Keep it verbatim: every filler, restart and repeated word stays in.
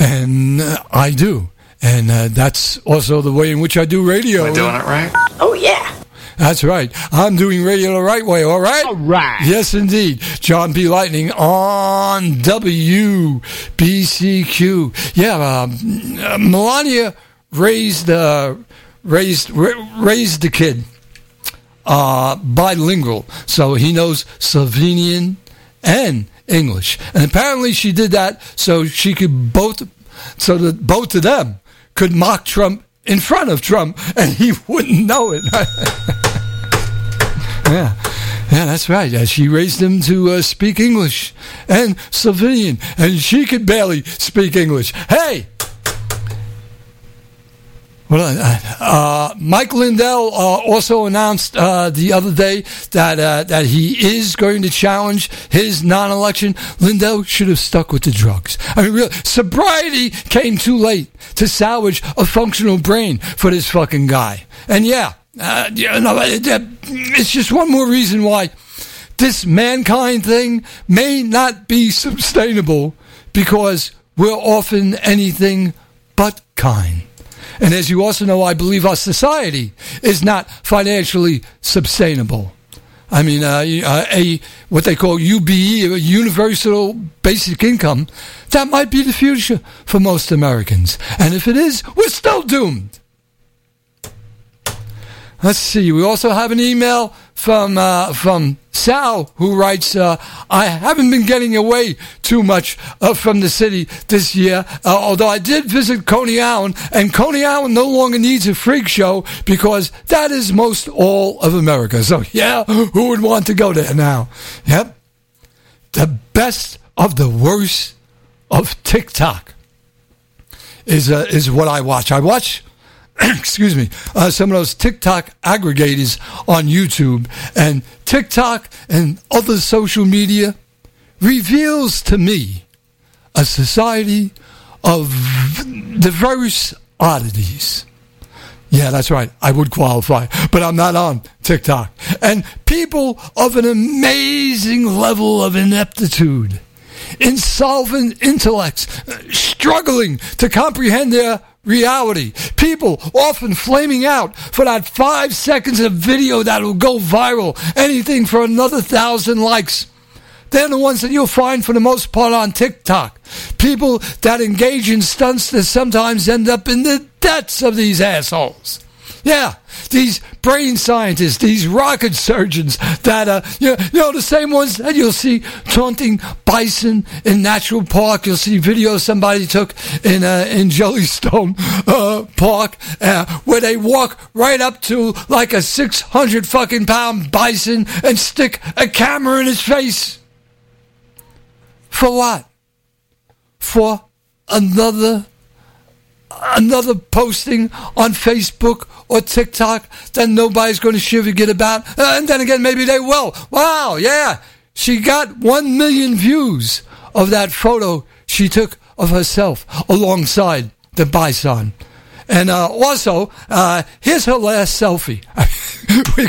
And uh, I do. And uh, that's also the way in which I do radio. Am I doing it right? Oh, yeah. That's right. I'm doing radio the right way, all right? All right. Yes, indeed. John B. Lightning on W B C Q. Yeah, um, uh, Melania raised, uh, raised, ra- raised the kid uh, bilingual. So he knows Slovenian and English. And apparently she did that so she could both, so that both of them could mock Trump in front of Trump and he wouldn't know it. Yeah, yeah, that's right. Yeah, she raised him to uh, speak English and Slovenian, and she could barely speak English. Hey! Well, uh, uh, Mike Lindell uh, also announced uh, the other day that uh, that he is going to challenge his non-election. Lindell should have stuck with the drugs. I mean, really, sobriety came too late to salvage a functional brain for this fucking guy. And yeah, uh, you know, it, it, it's just one more reason why this mankind thing may not be sustainable, because we're often anything but kind. And as you also know, I believe our society is not financially sustainable. I mean, uh, a what they call U B E, a universal basic income, that might be the future for most Americans. And if it is, we're still doomed. Let's see. We also have an email from uh, from Sal, who writes, uh, I haven't been getting away too much uh, from the city this year, uh, although I did visit Coney Island, and Coney Island no longer needs a freak show because that is most all of America. So, yeah, who would want to go there now? Yep. The best of the worst of TikTok is uh, is what I watch. I watch... excuse me, uh, some of those TikTok aggregators on YouTube, and TikTok and other social media reveals to me a society of diverse oddities. Yeah, that's right. I would qualify, but I'm not on TikTok. And people of an amazing level of ineptitude, insolvent intellects, struggling to comprehend their reality. People often flaming out for that five seconds of video that will go viral, anything for another thousand likes. They're the ones that you'll find for the most part on TikTok. People that engage in stunts that sometimes end up in the depths of these assholes. Yeah, these brain scientists, these rocket surgeons that, uh, you know, you know, the same ones that you'll see taunting bison in Natural Park. You'll see videos somebody took in uh, in Jellystone uh, Park uh, where they walk right up to like a six hundred fucking pound bison and stick a camera in his face. For what? For another Another posting on Facebook or TikTok that nobody's going to shiver get about. Uh, and then again, maybe they will. Wow, yeah. She got one million views of that photo she took of herself alongside the bison. And uh, also, uh, here's her last selfie. we,